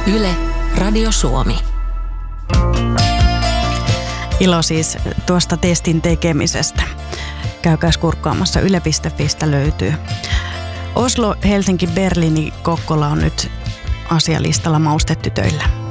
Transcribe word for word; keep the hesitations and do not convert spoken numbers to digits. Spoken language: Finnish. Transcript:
Yle, Radio Suomi. Ilo siis tuosta testin tekemisestä. Käykääs kurkkaamassa, yle piste fistä löytyy. Oslo, Helsinki, Berliini, Kokkola on nyt asialistalla maustetytöillä.